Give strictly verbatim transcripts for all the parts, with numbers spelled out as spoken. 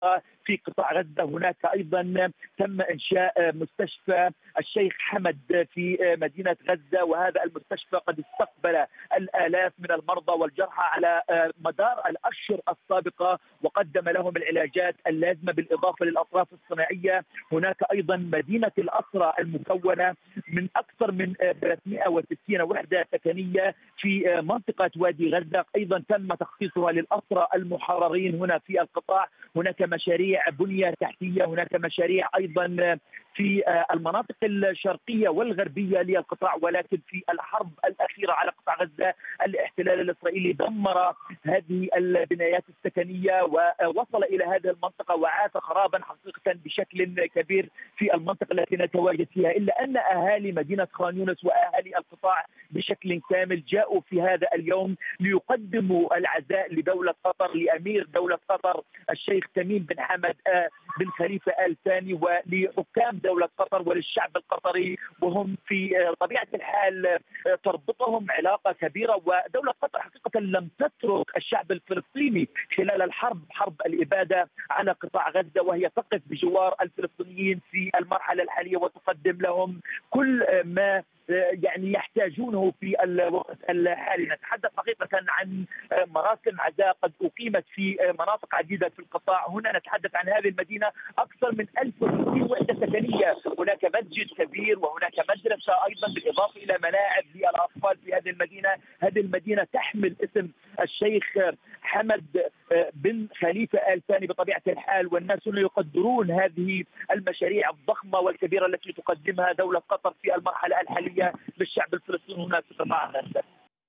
في قطاع غزة. هناك أيضا تم إنشاء مستشفى الشيخ حمد في مدينة غزة، وهذا المستشفى قد استقبل الآلاف من المرضى والجرحى على مدار الأشهر السابقة وقدم لهم العلاجات اللازمة بالإضافة للأطراف الصناعية. هناك أيضا مدينة الأسرى المكونة من أكثر من ثلاثمئة وستين وحدة سكنية في منطقة وادي غزة، أيضا تم تخصيصها للأسرى المحررين هنا في القطاع. هناك مشاريع بنية تحتية، هناك مشاريع أيضا في المناطق الشرقية والغربية للقطاع، ولكن في الحرب الأخيرة على قطاع غزة الاحتلال الإسرائيلي دمر هذه البنايات السكنية ووصل إلى هذه المنطقة وعاث خرابا حقيقة بشكل كبير في المنطقة التي نتواجد فيها، إلا أن أهالي مدينة خان يونس وأهالي القطاع بشكل كامل جاءوا في هذا اليوم ليقدموا العزاء لدولة قطر، لأمير دولة قطر الشيخ تميم بن حمد بن خليفة آل ثاني، ولحكام دولة قطر وللشعب القطري، وهم في طبيعة الحال تربطهم علاقة كبيرة. ودولة قطر حقيقة لم تترك الشعب الفلسطيني خلال الحرب، حرب الإبادة على قطاع غزة، وهي تقف بجوار الفلسطينيين في المرحلة الحالية وتقدم لهم كل ما يعني يحتاجونه في الوقت الحالي. نتحدث حقيقة عن مراسم عزاء قد أقيمت في مناطق عديدة في القطاع. هنا نتحدث عن هذه المدينة أكثر من ألف وستين وحدة سكنية، هناك مسجد كبير وهناك مدرسة أيضا بالإضافة إلى ملاعب للأطفال في هذه المدينة. هذه المدينة تحمل اسم الشيخ حمد بن خليفة آل ثاني بطبيعة الحال، والناس يقدرون هذه المشاريع الضخمة والكبيرة التي تقدمها دولة قطر في المرحلة الحالية للشعب الفلسطيني هناك في قطاع غزة.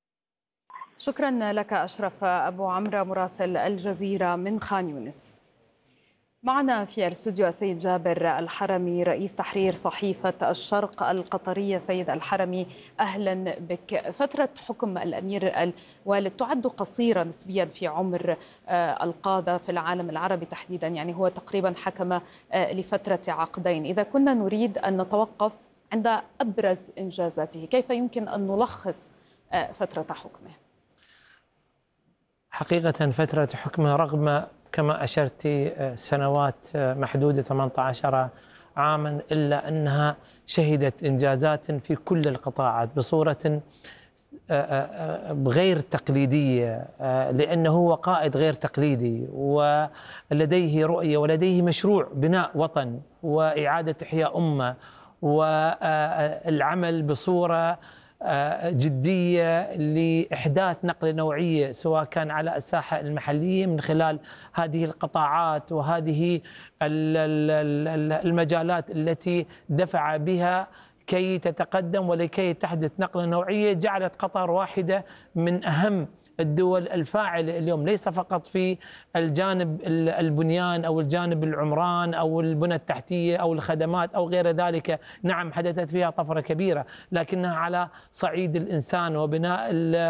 شكرا لك أشرف أبو عمرو مراسل الجزيرة من خان يونس. معنا في الاستوديو السيد جابر الحرمي رئيس تحرير صحيفة الشرق القطرية. سيد الحرمي أهلا بك. فترة حكم الأمير الوالد تعد قصيرة نسبيا في عمر القادة في العالم العربي تحديدا، يعني هو تقريبا حكم لفترة عقدين. إذا كنا نريد أن نتوقف عند أبرز إنجازاته، كيف يمكن أن نلخص فترة حكمه؟ حقيقة فترة حكمه رغم كما أشرت سنوات محدودة ثمانية عشر عاما، إلا أنها شهدت إنجازات في كل القطاعات بصورة غير تقليدية، لأنه هو قائد غير تقليدي ولديه رؤية ولديه مشروع بناء وطن وإعادة إحياء أمة والعمل بصورة جدية لإحداث نقلة نوعية سواء كان على الساحة المحلية من خلال هذه القطاعات وهذه المجالات التي دفع بها كي تتقدم ولكي تحدث نقلة نوعية جعلت قطر واحدة من أهم الدول الفاعلة اليوم، ليس فقط في الجانب البنيان أو الجانب العمران أو البنى التحتية أو الخدمات أو غير ذلك. نعم حدثت فيها طفرة كبيرة، لكنها على صعيد الإنسان وبناء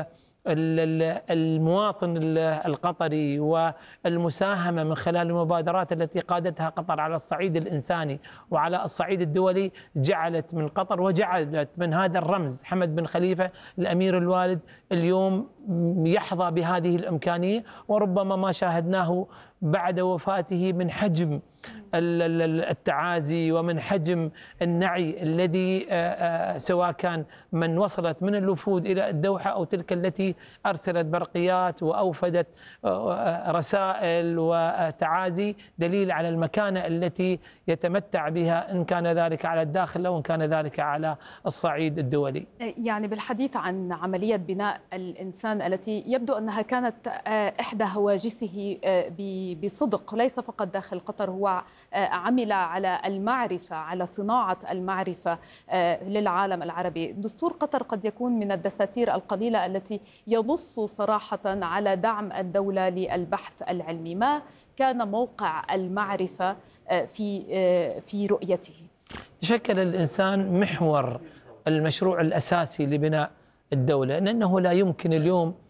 المواطن القطري والمساهمة من خلال المبادرات التي قادتها قطر على الصعيد الإنساني وعلى الصعيد الدولي، جعلت من قطر وجعلت من هذا الرمز حمد بن خليفة الأمير الوالد اليوم يحظى بهذه الإمكانية. وربما ما شاهدناه بعد وفاته من حجم التعازي ومن حجم النعي الذي سواء كان من وصلت من الوفود إلى الدوحة أو تلك التي أرسلت برقيات وأوفدت رسائل وتعازي، دليل على المكانة التي يتمتع بها إن كان ذلك على الداخل أو إن كان ذلك على الصعيد الدولي. يعني بالحديث عن عملية بناء الإنسان التي يبدو أنها كانت إحدى هواجسه بصدق ليس فقط داخل قطر، هو عمل على المعرفة، على صناعة المعرفة للعالم العربي. دستور قطر قد يكون من الدساتير القليلة التي ينص صراحة على دعم الدولة للبحث العلمي. ما كان موقع المعرفة في في رؤيته؟ شكل الإنسان محور المشروع الأساسي لبناء الدولة، لأنه لا يمكن اليوم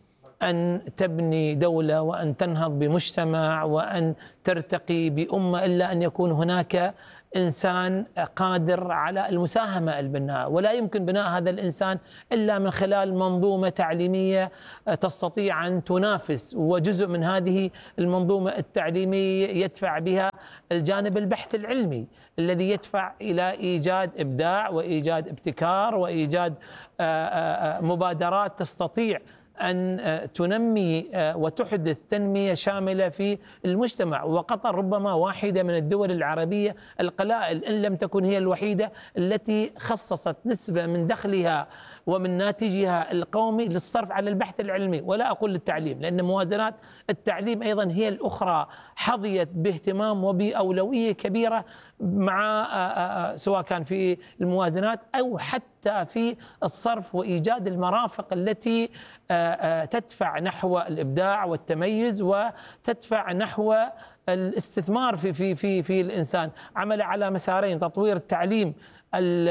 أن تبني دولة وأن تنهض بمجتمع وأن ترتقي بأمة إلا أن يكون هناك إنسان قادر على المساهمة البناء، ولا يمكن بناء هذا الإنسان إلا من خلال منظومة تعليمية تستطيع أن تنافس، وجزء من هذه المنظومة التعليمية يدفع بها الجانب البحث العلمي الذي يدفع إلى إيجاد إبداع وإيجاد ابتكار وإيجاد مبادرات تستطيع أن تنمي وتحدث تنمية شاملة في المجتمع. وقطر ربما واحدة من الدول العربية القلائل إن لم تكن هي الوحيدة التي خصصت نسبة من دخلها ومن ناتجها القومي للصرف على البحث العلمي، ولا أقول للتعليم، لأن موازنات التعليم أيضا هي الأخرى حظيت باهتمام وبأولوية كبيرة، مع سواء كان في الموازنات أو حتى في الصرف وإيجاد المرافق التي تدفع نحو الإبداع والتميز وتدفع نحو الاستثمار في في في في الإنسان. عمل على مسارين: تطوير التعليم ال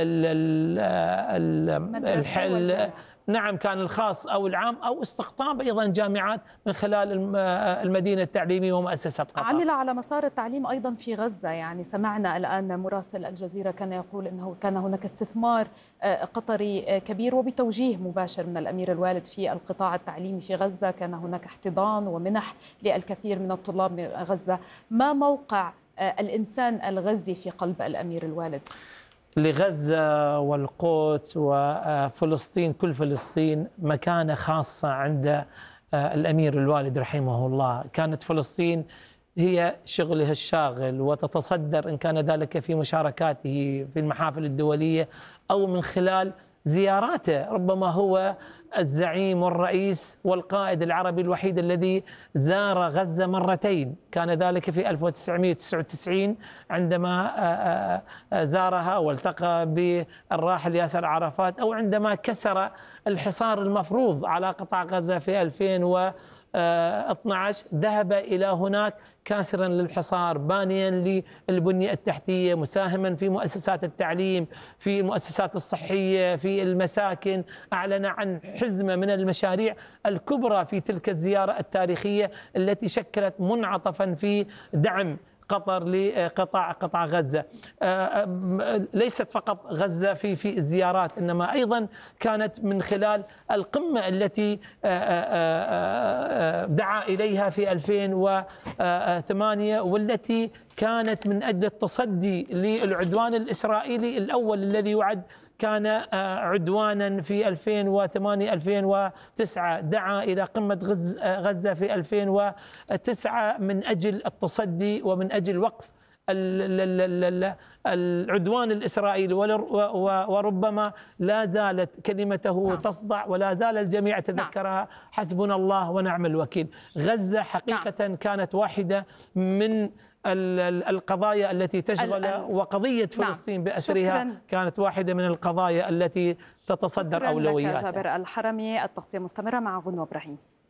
ال ال نعم كان الخاص أو العام، أو استقطاب أيضا جامعات من خلال المدينة التعليمية ومؤسسات قطر. عمل على مسار التعليم أيضا في غزة، يعني سمعنا الآن مراسل الجزيرة كان يقول أنه كان هناك استثمار قطري كبير وبتوجيه مباشر من الأمير الوالد في القطاع التعليمي في غزة، كان هناك احتضان ومنح للكثير من الطلاب من غزة. ما موقع الإنسان الغزي في قلب الأمير الوالد؟ لغزة والقدس وفلسطين، كل فلسطين مكانة خاصة عند الأمير الوالد رحمه الله. كانت فلسطين هي شغله الشاغل، وتتصدر إن كان ذلك في مشاركاته في المحافل الدولية أو من خلال زياراته. ربما هو الزعيم والرئيس والقائد العربي الوحيد الذي زار غزة مرتين، كان ذلك في ألف وتسعمئة وتسعة وتسعين عندما زارها والتقى بالراحل ياسر عرفات، أو عندما كسر الحصار المفروض على قطاع غزة في ألفين واثني عشر، ذهب إلى هناك كاسرا للحصار، بانيا للبنية التحتية، مساهما في مؤسسات التعليم، في المؤسسات الصحية، في المساكن. أعلن عن حزمة من المشاريع الكبرى في تلك الزيارة التاريخية التي شكلت منعطفا في دعم قطر لقطاع قطاع غزة. ليست فقط غزة في في الزيارات، إنما أيضا كانت من خلال القمة التي دعا إليها في ألفين وثمانية، والتي كانت من أجل التصدي للعدوان الإسرائيلي الأول الذي يعد كان عدوانا في ألفين وثمانية ألفين وتسعة. دعا إلى قمة غزة في ألفين وتسعة من أجل التصدي ومن أجل وقف العدوان الإسرائيلي، وربما لا زالت كلمته تصدع ولا زال الجميع يتذكرها. حسبنا الله ونعم الوكيل. غزة حقيقة كانت واحدة من القضايا التي تشغل، وقضية فلسطين بأسرها كانت واحدة من القضايا التي تتصدر أولوياتها. جابر الحرمي، التغطية مستمرة مع غنوة إبراهيم.